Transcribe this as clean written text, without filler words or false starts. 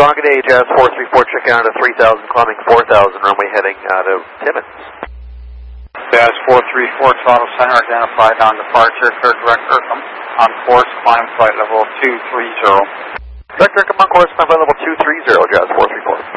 Tonga Day, Jazz 434, checking out of 3000, climbing 4000, runway heading out of Timmins. Jazz 434, Toronto Center, identified on departure, clear direct Kirkham, on course, climb flight level 230. Direct Kirkham on course, climb flight level 230, Jazz 434.